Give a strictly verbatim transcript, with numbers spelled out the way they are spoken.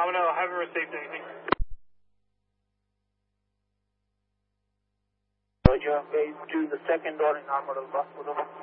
Roger, I haven't received anything. Roger, phase two, the second ordering arm of the